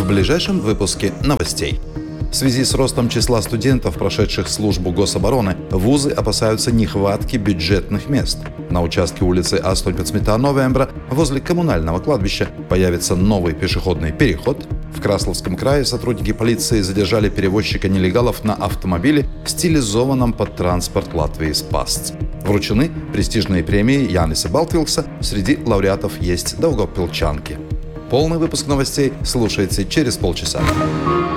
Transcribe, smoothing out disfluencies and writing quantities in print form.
в ближайшем выпуске новостей. В связи с ростом числа студентов, прошедших службу гособороны, вузы опасаются нехватки бюджетных мест. На участке улицы А-115 Новембра возле коммунального кладбища появится новый пешеходный переход. В Красловском крае сотрудники полиции задержали перевозчика нелегалов на автомобиле, стилизованном под транспорт Латвии «Спасц». Вручены престижные премии Яниса Балтвилса, среди лауреатов есть даугавпилчанки. Полный выпуск новостей слушайте через полчаса.